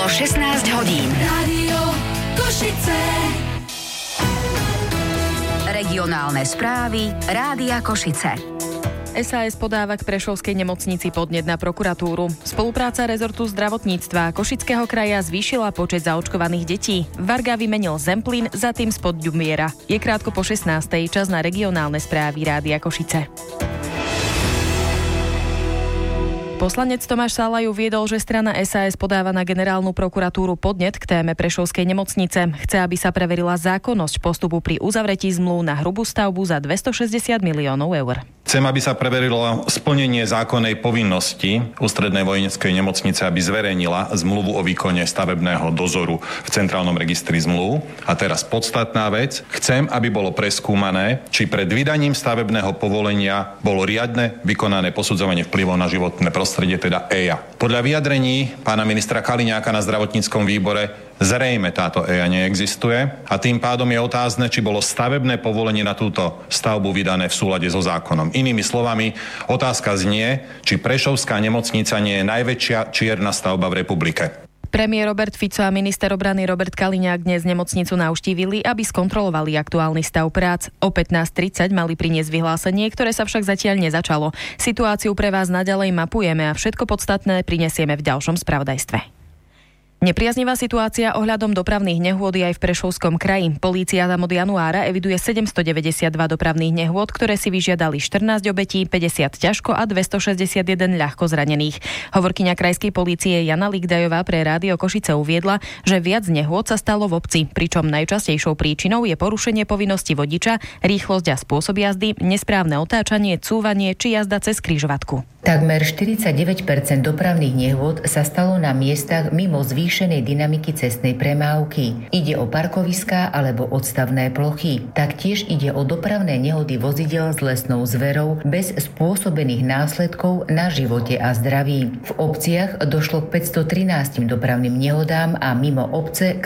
Bolo 16 hodín. Rádio Košice. Regionálne správy Rádia Košice. SAS podáva k prešovskej nemocnici podnet na prokuratúru. Spolupráca rezortu zdravotníctva Košického kraja zvýšila počet zaočkovaných detí. Varga vymenil Zemplín za tým spod Ďumiera. Je krátko po 16. Čas na regionálne správy Rádia Košice. Poslanec Tomáš Salaj uviedol, že strana SAS podáva na generálnu prokuratúru podnet k téme prešovskej nemocnice. Chce, aby sa preverila zákonnosť postupu pri uzavretí zmluv na hrubú stavbu za 260 miliónov eur. Chcem, aby sa preverilo splnenie zákonnej povinnosti Ústrednej vojenskej nemocnice, aby zverejnila zmluvu o výkone stavebného dozoru v Centrálnom registri zmluv. A teraz podstatná vec. Chcem, aby bolo preskúmané, či pred vydaním stavebného povolenia bolo riadne vykonané posudzovanie vplyvov na životné prostredie, teda EIA. Podľa vyjadrení pána ministra Kaliňáka na zdravotníckom výbore zrejme táto EIA neexistuje a tým pádom je otázne, či bolo stavebné povolenie na túto stavbu vydané v súlade so zákonom. Inými slovami, otázka znie, či prešovská nemocnica nie je najväčšia čierna stavba v republike. Premiér Robert Fico a minister obrany Robert Kaliňák dnes nemocnicu navštívili, aby skontrolovali aktuálny stav prác. O 15:30 mali priniesť vyhlásenie, ktoré sa však zatiaľ nezačalo. Situáciu pre vás naďalej mapujeme a všetko podstatné prinesieme v ďalšom spravodajstve. Nepriaznivá situácia ohľadom dopravných nehôd je aj v Prešovskom kraji. Polícia tam od januára eviduje 792 dopravných nehôd, ktoré si vyžiadali 14 obetí, 50 ťažko a 261 ľahko zranených. Hovorkyňa krajskej polície Jana Ligdajová pre Rádio Košice uviedla, že viac nehôd sa stalo v obci, pričom najčastejšou príčinou je porušenie povinnosti vodiča, rýchlosť a spôsob jazdy, nesprávne otáčanie, cúvanie či jazda cez križovatku. Takmer 49% dopravných nehôd sa stalo na miestach mimo zvýšenej dynamiky cestnej premávky. Ide o parkoviská alebo odstavné plochy. Taktiež ide o dopravné nehody vozidel s lesnou zverou bez spôsobených následkov na živote a zdraví. V obciach došlo k 513 dopravným nehodám a mimo obce k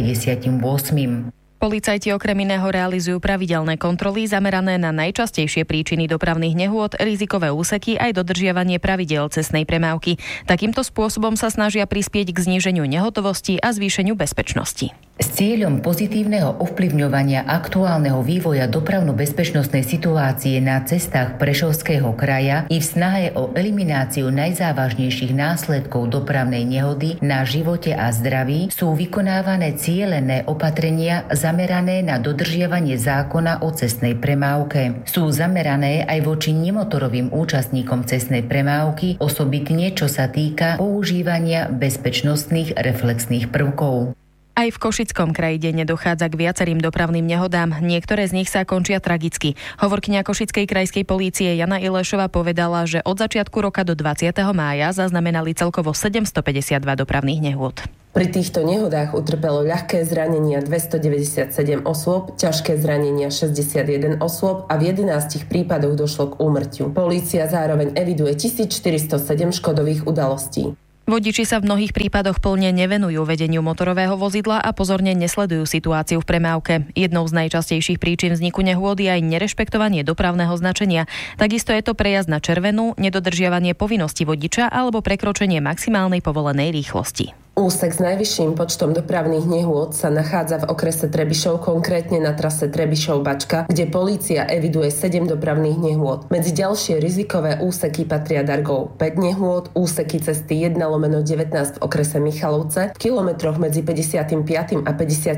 158. Policajti okrem iného realizujú pravidelné kontroly zamerané na najčastejšie príčiny dopravných nehôd, rizikové úseky aj dodržiavanie pravidiel cestnej premávky. Takýmto spôsobom sa snažia prispieť k zníženiu nehotovosti a zvýšeniu bezpečnosti. S cieľom pozitívneho ovplyvňovania aktuálneho vývoja dopravno-bezpečnostnej situácie na cestách Prešovského kraja i v snahe o elimináciu najzávažnejších následkov dopravnej nehody na živote a zdraví sú vykonávané cielené opatrenia zamerané na dodržiavanie zákona o cestnej premávke. Sú zamerané aj voči nemotorovým účastníkom cestnej premávky, osobitne čo sa týka používania bezpečnostných reflexných prvkov. Aj v Košickom kraji denne dochádza k viacerým dopravným nehodám. Niektoré z nich sa končia tragicky. Hovorkyňa Košickej krajskej polície Jana Ilešová povedala, že od začiatku roka do 20. mája zaznamenali celkovo 752 dopravných nehôd. Pri týchto nehodách utrpelo ľahké zranenia 297 osôb, ťažké zranenia 61 osôb a v 11 prípadoch došlo k úmrtiu. Polícia zároveň eviduje 1407 škodových udalostí. Vodiči sa v mnohých prípadoch plne nevenujú vedeniu motorového vozidla a pozorne nesledujú situáciu v premávke. Jednou z najčastejších príčin vzniku nehôd je aj nerešpektovanie dopravného značenia. Takisto je to prejazd na červenú, nedodržiavanie povinnosti vodiča alebo prekročenie maximálnej povolenej rýchlosti. Úsek s najvyšším počtom dopravných nehôd sa nachádza v okrese Trebišov, konkrétne na trase Trebišov-Bačka, kde polícia eviduje 7 dopravných nehôd. Medzi ďalšie rizikové úseky patria Dargov 5 nehôd, úseky cesty 1/19 v okrese Michalovce, v kilometroch medzi 55. a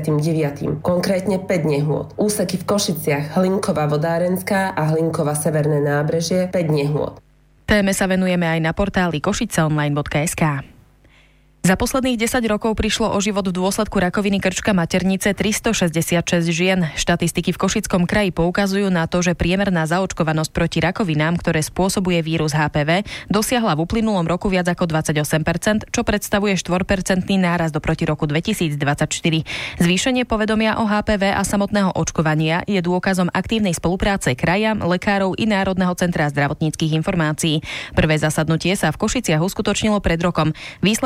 59. Konkrétne 5 nehôd. Úseky v Košiciach Hlinková Vodárenská a Hlinková Severné nábrežie 5 nehôd. Téme sa venujeme aj na portáli košiceonline.sk. Za posledných 10 rokov prišlo o život v dôsledku rakoviny krčka maternice 366 žien. Štatistiky v Košickom kraji poukazujú na to, že priemerná zaočkovanosť proti rakovinám, ktoré spôsobuje vírus HPV, dosiahla v uplynulom roku viac ako 28%, čo predstavuje 4% nárast oproti roku 2024. Zvýšenie povedomia o HPV a samotného očkovania je dôkazom aktívnej spolupráce kraja, lekárov i Národného centra zdravotníckych informácií. Prvé zasadnutie sa v Košiciach uskutočnilo pred rokom. Výsledky ročnej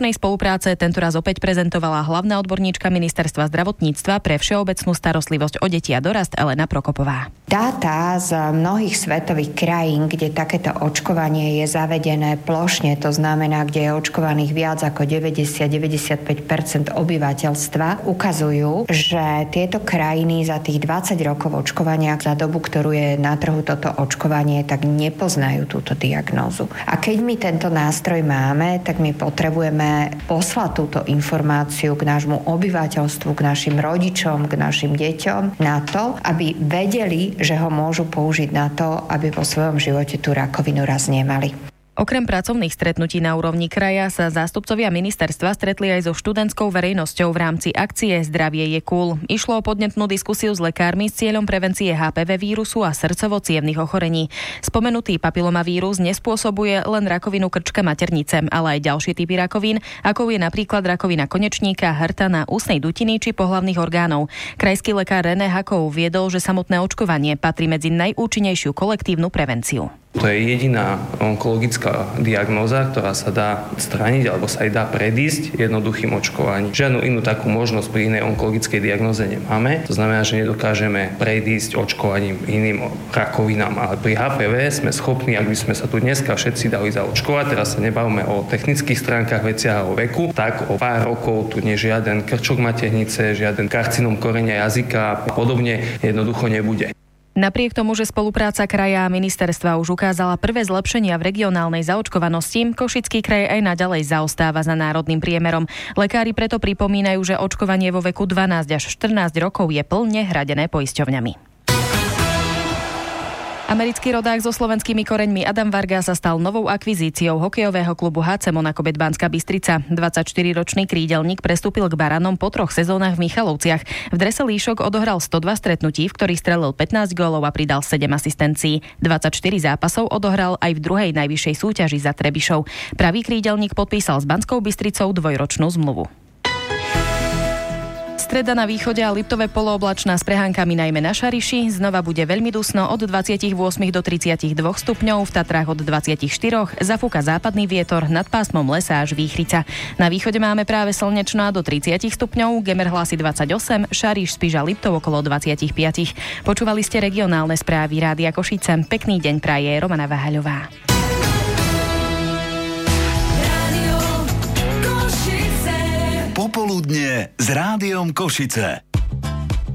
ročnej spolupráce tentoraz opäť prezentovala hlavná odborníčka Ministerstva zdravotníctva pre všeobecnú starostlivosť o deti a dorast Elena Prokopová. Dáta z mnohých svetových krajín, kde takéto očkovanie je zavedené plošne, to znamená, kde je očkovaných viac ako 90-95% obyvateľstva, ukazujú, že tieto krajiny za tých 20 rokov očkovania, za dobu, ktorú je na trhu toto očkovanie, tak nepoznajú túto diagnózu. A keď my tento nástroj máme, tak my potrebujeme poslať túto informáciu k nášmu obyvateľstvu, k našim rodičom, k našim deťom na to, aby vedeli, že ho môžu použiť na to, aby vo svojom živote tú rakovinu raz nemali. Okrem pracovných stretnutí na úrovni kraja sa zástupcovia ministerstva stretli aj so študentskou verejnosťou v rámci akcie Zdravie je cool. Išlo o podnetnú diskusiu s lekármi s cieľom prevencie HPV vírusu a srdcovo-cievnych ochorení. Spomenutý papilomavírus nespôsobuje len rakovinu krčka maternice, ale aj ďalšie typy rakovín, ako je napríklad rakovina konečníka, hrtana, ústnej dutiny či pohlavných orgánov. Krajský lekár René Hakov uviedol, že samotné očkovanie patrí medzi najúčinnejšiu kolektívnu prevenciu. To je jediná onkologická diagnóza, ktorá sa dá odstrániť alebo sa aj dá predísť jednoduchým očkovaním. Žiadnu inú takú možnosť pri inej onkologickej diagnóze nemáme. To znamená, že nedokážeme predísť očkovaním iným rakovinám. Ale pri HPV sme schopní, ak by sme sa tu dneska všetci dali zaočkovať, teraz sa nebavíme o technických stránkach veciach a o veku, tak o pár rokov tu nie žiaden krčok maternice, žiaden karcinom koreňa jazyka a podobne jednoducho nebude. Napriek tomu, že spolupráca kraja a ministerstva už ukázala prvé zlepšenia v regionálnej zaočkovanosti, Košický kraj aj naďalej zaostáva za národným priemerom. Lekári preto pripomínajú, že očkovanie vo veku 12 až 14 rokov je plne hradené poisťovňami. Americký rodák so slovenskými koreňmi Adam Varga sa stal novou akvizíciou hokejového klubu HC Monaco Bet Banská Bystrica. 24-ročný krídelník prestúpil k Baranom po 3 sezónach v Michalovciach. V drese líšok odohral 102 stretnutí, v ktorých strelil 15 gólov a pridal 7 asistencií. 24 zápasov odohral aj v druhej najvyššej súťaži za Trebišov. Pravý krídelník podpísal s Banskou Bystricou dvojročnú zmluvu. Streda na východe a Liptové polooblačná s prehánkami najmä na Šariši. Znova bude veľmi dusno od 28 do 32 stupňov, v Tatrách od 24, zafúka západný vietor, nad pásmom lesa až Výchrica. Na východe máme práve slnečno do 30 stupňov, Gemer hlási 28, Šariš, Spiš a Liptov okolo 25. Počúvali ste regionálne správy Rádia Košice. Pekný deň praje Romana Váhaľová. Popoludne s Rádiom Košice.